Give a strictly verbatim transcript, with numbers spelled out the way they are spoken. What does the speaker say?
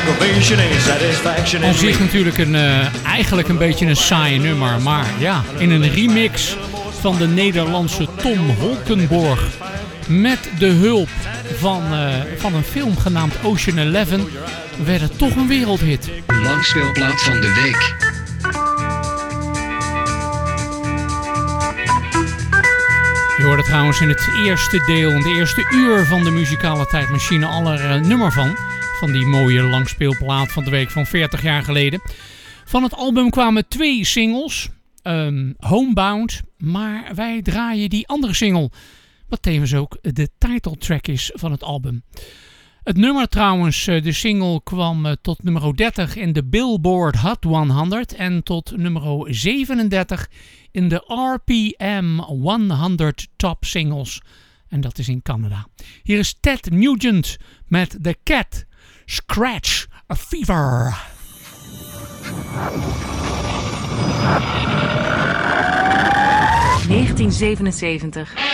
aggravation ain't satisfaction. Op zich natuurlijk een, uh, eigenlijk een beetje een saai nummer. Maar ja, in een remix van de Nederlandse Tom Holkenborg. Met de hulp van, uh, van een film genaamd Ocean Eleven werd het toch een wereldhit. Langspeelplaat van de week. Je hoorde trouwens in het eerste deel, in de eerste uur van de muzikale tijdmachine al er een nummer van. Van die mooie langspeelplaat van de week van veertig jaar geleden. Van het album kwamen twee singles. Um, Homebound, maar wij draaien die andere single. Wat tevens ook de titeltrack is van het album. Het nummer trouwens, de single kwam tot nummer dertig in de Billboard Hot honderd. En tot nummer zevenendertig in de R P M honderd Top Singles. En dat is in Canada. Hier is Ted Nugent met The Cat Scratch a Fever. negentien zevenenzeventig.